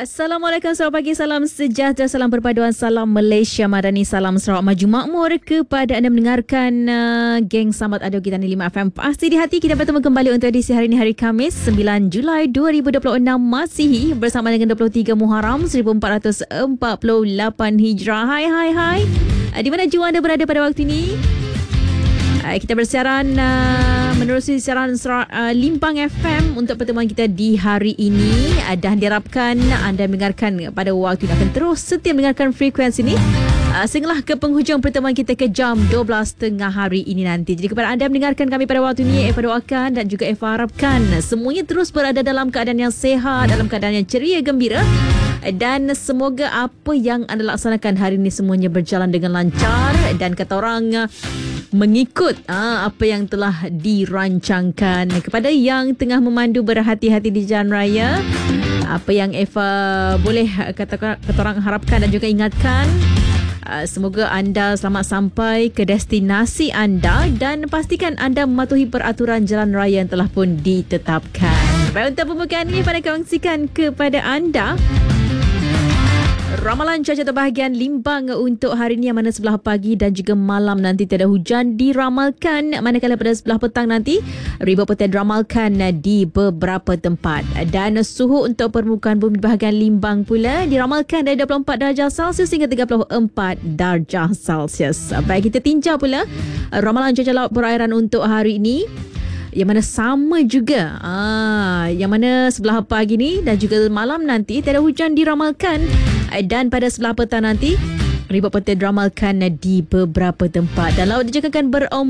Assalamualaikum, selamat pagi, salam sejahtera, salam perpaduan, salam Malaysia Madani, salam Sarawak Maju Makmur kepada anda mendengarkan geng Sambat Adil kita ni 5 FM. Pasti di hati kita bertemu kembali untuk edisi hari ini, hari Khamis 9 Julai 2026 Masihi bersama dengan 23 Muharram 1448 Hijrah. Hai. Di mana jua anda berada pada waktu ini? Kita bersiaran menerusi siaran Limpang FM untuk pertemuan kita di hari ini, dan diharapkan anda mendengarkan pada waktu ini, akan terus setia mendengarkan frekuensi ini sehinggalah ke penghujung pertemuan kita ke jam 12.30 hari ini nanti. Jadi kepada anda mendengarkan kami pada waktu ini, Eva doakan dan juga Eva harapkan semuanya terus berada dalam keadaan yang sehat, dalam keadaan yang ceria, gembira, dan semoga apa yang anda laksanakan hari ini semuanya berjalan dengan lancar dan kata orang mengikut apa yang telah dirancangkan. Kepada yang tengah memandu berhati-hati di jalan raya, apa yang Eva boleh kata orang harapkan dan juga ingatkan, semoga anda selamat sampai ke destinasi anda dan pastikan anda mematuhi peraturan jalan raya yang telah pun ditetapkan. Baik, untuk pembukaan ini pada kongsikan kepada anda ramalan cuaca terbahagian Limbang untuk hari ini, yang mana sebelah pagi dan juga malam nanti tiada hujan diramalkan, manakala pada sebelah petang nanti ribut petir diramalkan di beberapa tempat. Dan suhu untuk permukaan bumi bahagian Limbang pula diramalkan dari 24 darjah Celsius hingga 34 darjah Celsius. Baik, kita tinjau pula ramalan cuaca laut perairan untuk hari ini, yang mana sama juga yang mana sebelah pagi ni dan juga malam nanti tiada hujan diramalkan, dan pada sebelah petang nanti ribut petir diramalkan di beberapa tempat, dan laut dijangkakan berombak